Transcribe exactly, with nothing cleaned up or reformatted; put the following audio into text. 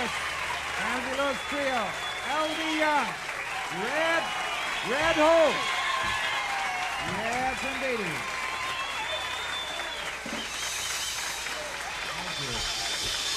fabulous, fabulous trio. L D Young, Red, Red Hope. Yes, indeedy.